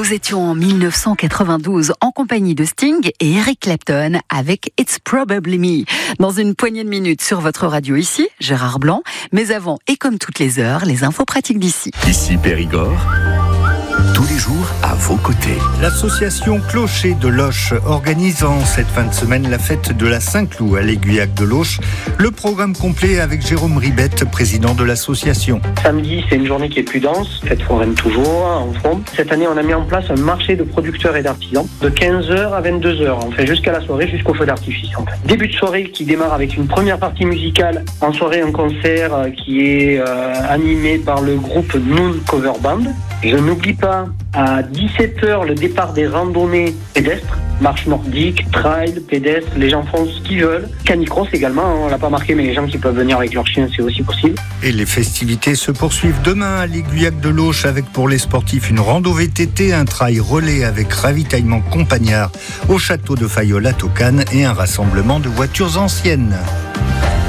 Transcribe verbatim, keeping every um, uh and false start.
Nous étions en dix-neuf cent quatre-vingt-douze en compagnie de Sting et Eric Clapton avec It's Probably Me. Dans une poignée de minutes sur votre radio ici, Gérard Blanc. Mais avant, et comme toutes les heures, les infos pratiques d'ici. Ici Périgord. Tous les jours à vos côtés. L'association Clocher de Loches organise en cette fin de semaine la fête de la Saint-Cloud à l'Aiguillac de Loches. Le programme complet avec Jérôme Ribette, président de l'association. Samedi, c'est une journée qui est plus dense, fête foraine toujours, en fond. Cette année, on a mis en place un marché de producteurs et d'artisans de quinze heures à vingt-deux heures. On fait jusqu'à la soirée, jusqu'au feu d'artifice. En fait. Début de soirée qui démarre avec une première partie musicale. En soirée, un concert qui est euh, animé par le groupe Noon Cover Band. Je n'oublie pas, à dix-sept heures, le départ des randonnées pédestres, marche nordique, trail, pédestre, les gens font ce qu'ils veulent. Canicross également, on l'a pas marqué, mais les gens qui peuvent venir avec leurs chiens, c'est aussi possible. Et les festivités se poursuivent demain à l'Aiguillac de Loches avec pour les sportifs une rando V T T, un trail relais avec ravitaillement compagnard au château de Fayolle à Taucane et un rassemblement de voitures anciennes.